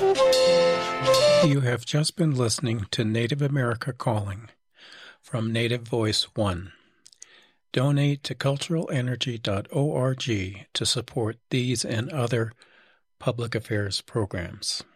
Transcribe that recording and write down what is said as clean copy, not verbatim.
You have just been listening to Native America Calling from Native Voice One. Donate to culturalenergy.org to support these and other public affairs programs.